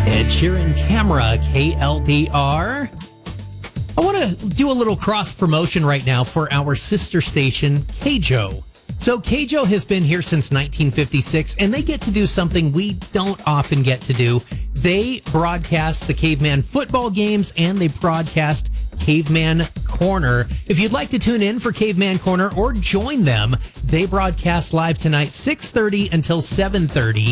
Ed Sheeran, Camera, KLDR. I want to do a little cross promotion right now for our sister station, KJO. So KJO has been here since 1956, and they get to do something we don't often get to do. They broadcast the Caveman football games, and they broadcast Caveman Corner. If you'd like to tune in for Caveman Corner or join them, they broadcast live tonight, 6:30 until 7:30.